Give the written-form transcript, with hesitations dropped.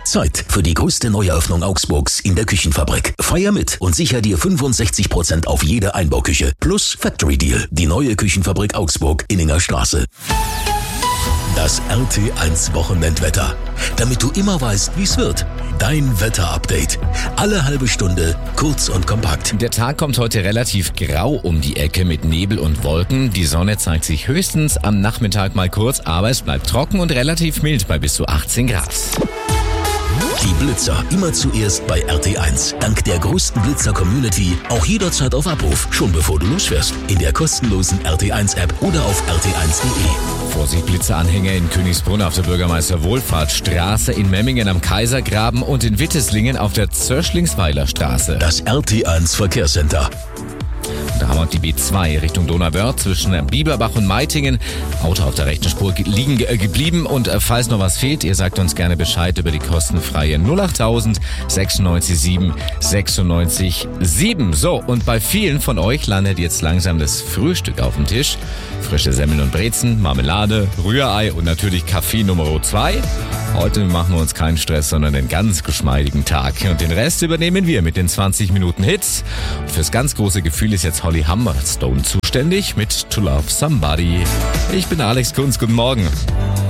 Zeit für die größte Neueröffnung Augsburgs in der Küchenfabrik. Feier mit und sicher dir 65% auf jede Einbauküche. Plus Factory Deal, die neue Küchenfabrik Augsburg, Inninger Straße. Das RT1 Wochenendwetter. Damit du immer weißt, wie es wird. Dein Wetterupdate. Alle halbe Stunde, kurz und kompakt. Der Tag kommt heute relativ grau um die Ecke mit Nebel und Wolken. Die Sonne zeigt sich höchstens am Nachmittag mal kurz, aber es bleibt trocken und relativ mild bei bis zu 18 Grad. Die Blitzer immer zuerst bei RT1. Dank der größten Blitzer-Community auch jederzeit auf Abruf, schon bevor du losfährst. In der kostenlosen RT1-App oder auf rt1.de. Vorsicht, Blitzeranhänger in Königsbrunn auf der Bürgermeister-Wohlfahrtsstraße, in Memmingen am Kaisergraben und in Witteslingen auf der Zörschlingsweiler Straße. Das RT1 Verkehrscenter. Da haben wir die B2 Richtung Donauwörth zwischen Bieberbach und Meitingen. Auto auf der rechten Spur liegen geblieben und falls noch was fehlt, ihr sagt uns gerne Bescheid über die kostenfreie 08000 96 7 96 7. So, und bei vielen von euch landet jetzt langsam das Frühstück auf dem Tisch. Frische Semmeln und Brezen, Marmelade, Rührei und natürlich Kaffee Nummer 2. Heute machen wir uns keinen Stress, sondern einen ganz geschmeidigen Tag. Und den Rest übernehmen wir mit den 20 Minuten Hits. Und fürs ganz große Gefühl ist jetzt Holly Humberstone zuständig mit To Love Somebody. Ich bin Alex Kunz, guten Morgen.